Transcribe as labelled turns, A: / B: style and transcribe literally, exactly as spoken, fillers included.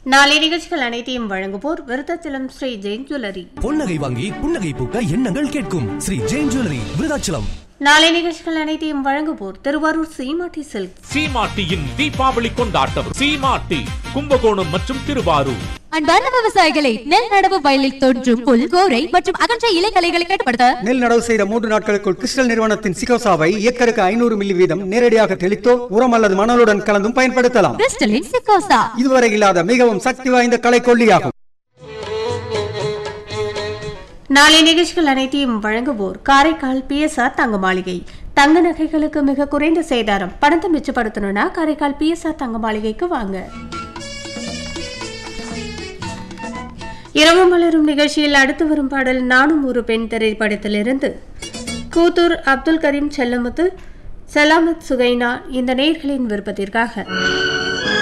A: நாளை நிகழ்ச்சிகள் அனைத்தையும் வழங்குவோர் விருத்தாச்சலம் ஸ்ரீ ஜெயின் ஜுவல்லரி.
B: பொன்னகை வாங்கி புன்னகை பூக்க எண்ணங்கள் கேட்கும் ஸ்ரீ ஜெயின் ஜுவல்லரி விருத்தாச்சலம்.
A: நாளை நிகழ்ச்சிகள் அனைத்தையும் வழங்குவோர் திருவாரூர் சீமாட்டி சில்க்.
C: சீமாட்டியின் தீபாவளி கொண்டாட்டம். சீமாட்டி கும்பகோணம் மற்றும் திருவாரூர்.
D: அன்பார்ந்த விவசாயிகளை, நெல் நடவு வயலில் தோன்றும் புல், கோரை மற்றும் அகன்ற இலைகளைகளை கட்டுப்படுத்த
E: நெல் நடவு செய்த மூன்று நாட்களுக்குள் கிறிஸ்டல் நிறுவனத்தின் சிகோசாவை ஏக்கருக்கு ஐநூறு மில்லி வீதம் நேரடியாக தெளித்தோ உரம் அல்லது மணலுடன் கலந்தும் பயன்படுத்தலாம்.
D: கிறிஸ்டலின் சிகோசா
E: இதுவரை இல்லாத மிகவும் சக்தி வாய்ந்த களைக்கொல்லியாகும்.
A: நாளை நிகழ்ச்சிகள் அனைத்தையும் வழங்குவோர் காரைக்கால் பி எஸ் ஆர் தங்க மாளிகை. தங்க நகைகளுக்கு மிக குறைந்த சேதாரம். பணத்தை மிச்சப்படுத்தணும்னா காரைக்கால் பி எஸ் ஆர் தங்க மாளிகைக்கு வாங்க. இரவு மலரும் நிகழ்ச்சியில் அடுத்து வரும் பாடல் நானும் ஒரு பெண் திரைப்படத்திலிருந்து. கூத்தூர் அப்துல் கரீம், செல்லமுத்து, சலாமத், சுகைனா இந்த நேயர்களின் விருப்பத்திற்காக.